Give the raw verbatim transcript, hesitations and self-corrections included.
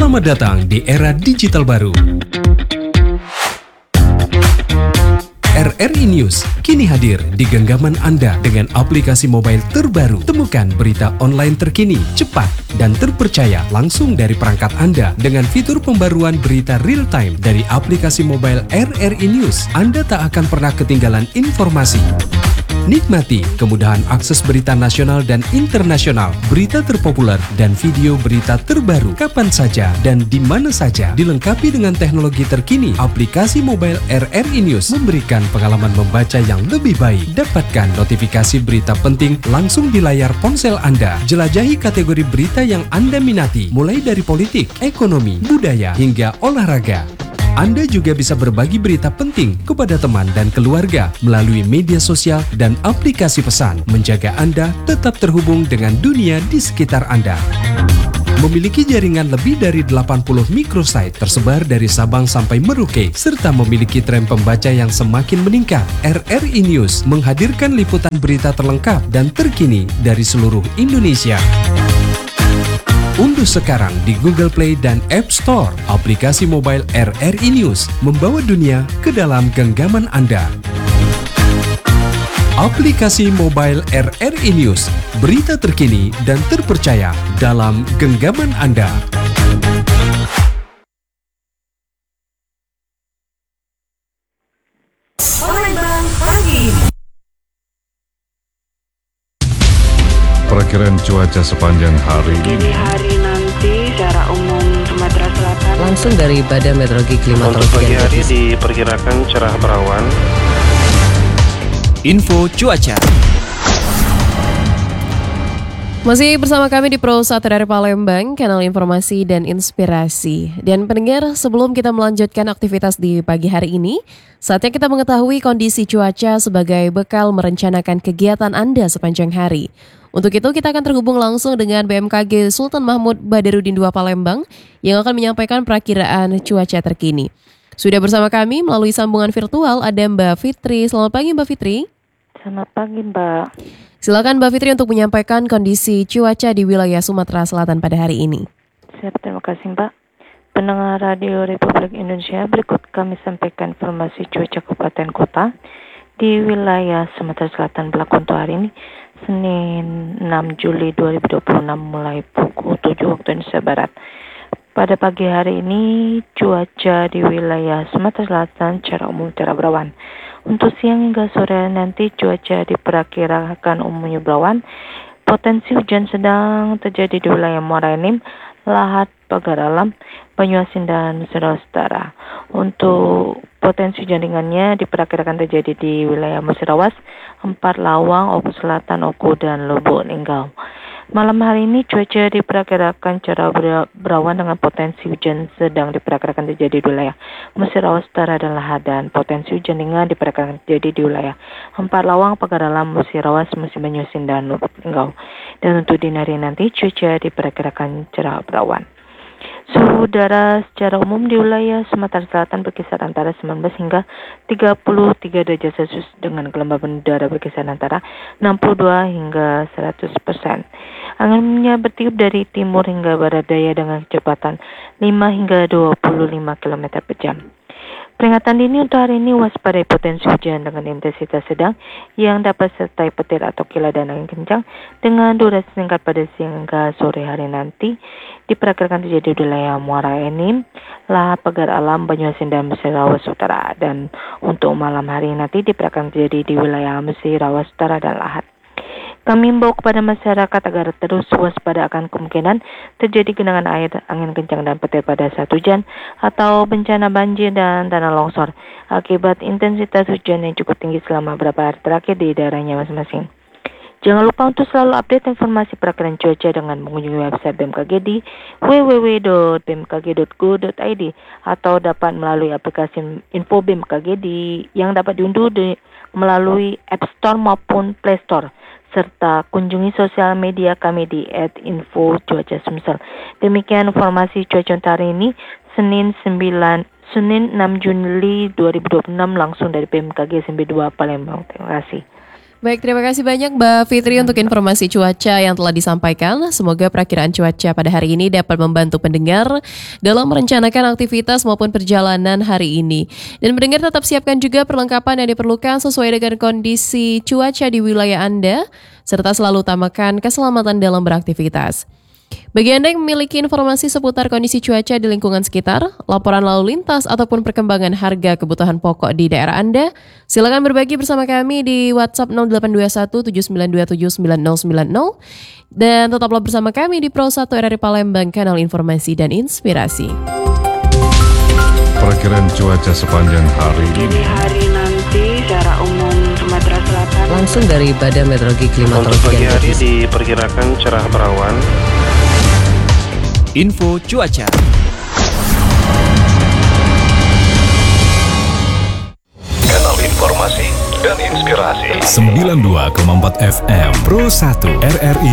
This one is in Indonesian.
Selamat datang di era digital baru. R R I News kini hadir di genggaman Anda dengan aplikasi mobile terbaru. Temukan berita online terkini, cepat, dan terpercaya langsung dari perangkat Anda dengan fitur pembaruan berita real time dari aplikasi mobile R R I News. Anda tak akan pernah ketinggalan informasi. Nikmati kemudahan akses berita nasional dan internasional, berita terpopuler, dan video berita terbaru kapan saja dan di mana saja. Dilengkapi dengan teknologi terkini, aplikasi mobile R R I News memberikan pengalaman membaca yang lebih baik. Dapatkan notifikasi berita penting langsung di layar ponsel Anda. Jelajahi kategori berita yang Anda minati, mulai dari politik, ekonomi, budaya, hingga olahraga. Anda juga bisa berbagi berita penting kepada teman dan keluarga melalui media sosial dan aplikasi pesan, menjaga Anda tetap terhubung dengan dunia di sekitar Anda. Memiliki jaringan lebih dari delapan puluh microsite tersebar dari Sabang sampai Merauke, serta memiliki tren pembaca yang semakin meningkat. R R I News menghadirkan liputan berita terlengkap dan terkini dari seluruh Indonesia. Unduh sekarang di Google Play dan App Store aplikasi mobile R R I News, membawa dunia ke dalam genggaman Anda. Aplikasi mobile R R I News, berita terkini dan terpercaya dalam genggaman Anda. Palembang pagi. Perakiraan cuaca sepanjang hari ini. Dini hari nanti secara umum Sumatera Selatan. Langsung dari Badan Meteorologi Klimatologi. Untuk pagi hari diperkirakan cerah berawan. Info cuaca. Masih bersama kami di Pro satu dari Palembang, kanal informasi dan inspirasi. Dan pendengar, sebelum kita melanjutkan aktivitas di pagi hari ini, saatnya kita mengetahui kondisi cuaca sebagai bekal merencanakan kegiatan Anda sepanjang hari. Untuk itu kita akan terhubung langsung dengan B M K G Sultan Mahmud Badarudin dua Palembang yang akan menyampaikan perakiraan cuaca terkini. Sudah bersama kami melalui sambungan virtual ada Mbak Fitri. Selamat pagi Mbak Fitri. Selamat pagi Mbak. Silakan Mbak Fitri untuk menyampaikan kondisi cuaca di wilayah Sumatera Selatan pada hari ini. Siap, terima kasih Mbak. Pendengar Radio Republik Indonesia, berikut kami sampaikan informasi cuaca kabupaten kota di wilayah Sumatera Selatan berlaku untuk hari ini, Senin enam Juli dua ribu dua puluh enam mulai pukul tujuh waktu Indonesia Barat. Pada pagi hari ini cuaca di wilayah Sumatera Selatan secara umum cerah berawan. Untuk siang hingga sore nanti cuaca diperkirakan umumnya berawan. Potensi hujan sedang terjadi di wilayah Muara Enim, Lahat, Pagar Alam, Banyuasin dan Sulawesi Utara. Untuk potensi hujan ringannya diperkirakan terjadi di wilayah Musirawas, Empat Lawang, Oku Selatan, Oku dan Lubuk Linggau. Malam hari ini cuaca diperkirakan cerah berawan dengan potensi hujan sedang diperkirakan terjadi di wilayah Musirawas Utara dan Lahat, dan potensi hujan ringan diperkirakan terjadi di wilayah Empat Lawang, Pagar Alam, Musirawas, Musi Banyuasin dan Lubuk Linggau. Dan untuk dini hari nanti cuaca diperkirakan cerah berawan. Suhu udara secara umum di wilayah Sumatera Selatan berkisar antara sembilan belas hingga tiga puluh tiga derajat Celcius dengan kelembaban udara berkisar antara enam puluh dua hingga seratus persen. Anginnya bertiup dari timur hingga barat daya dengan kecepatan lima hingga dua puluh lima kilometer per jam. Peringatan dini untuk hari ini, waspadai potensi hujan dengan intensitas sedang yang dapat sertai petir atau kilat dan angin kencang dengan durasi singkat pada siang hingga sore hari nanti. Diperkirakan terjadi di wilayah Muara Enim, Lahat, Pagar Alam, Banyuasin dan Musirawas Utara. Dan untuk malam hari nanti diperkirakan terjadi di wilayah Musirawas Utara dan Lahat. Kami himbau kepada masyarakat agar terus waspada akan kemungkinan terjadi genangan air, angin kencang dan petir pada saat hujan atau bencana banjir dan tanah longsor akibat intensitas hujan yang cukup tinggi selama beberapa hari terakhir di daerahnya masing-masing. Jangan lupa untuk selalu update informasi perakiraan cuaca dengan mengunjungi website B M K G di w w w dot b m k g dot go dot i d atau dapat melalui aplikasi Info B M K G di, yang dapat diunduh di, melalui App Store maupun Play Store. Serta kunjungi sosial media kami di et info cuaca Sumsel. Demikian informasi cuaca untuk hari ini, Senin sembilan Senin enam Juli dua ribu dua puluh enam langsung dari B M K G S M B dua Palembang. Terima kasih. Baik, terima kasih banyak Mbak Fitri untuk informasi cuaca yang telah disampaikan. Semoga perakiraan cuaca pada hari ini dapat membantu pendengar dalam merencanakan aktivitas maupun perjalanan hari ini. Dan pendengar tetap siapkan juga perlengkapan yang diperlukan sesuai dengan kondisi cuaca di wilayah Anda, serta selalu utamakan keselamatan dalam beraktivitas. Bagi Anda yang memiliki informasi seputar kondisi cuaca di lingkungan sekitar, laporan lalu lintas ataupun perkembangan harga kebutuhan pokok di daerah Anda, silakan berbagi bersama kami di WhatsApp nol delapan dua satu tujuh sembilan dua tujuh sembilan nol sembilan nol dan tetaplah bersama kami di Pro satu R R I Palembang, kanal informasi dan inspirasi. Perkiraan cuaca sepanjang hari ini. Hari nanti secara umum Sumatera Selatan Langsung dari Badan Meteorologi Untuk Klimatologi pagi dan hari Geofisika. diperkirakan cerah berawan. Info cuaca. Kanal informasi dan inspirasi sembilan puluh dua koma empat F M Pro satu R R I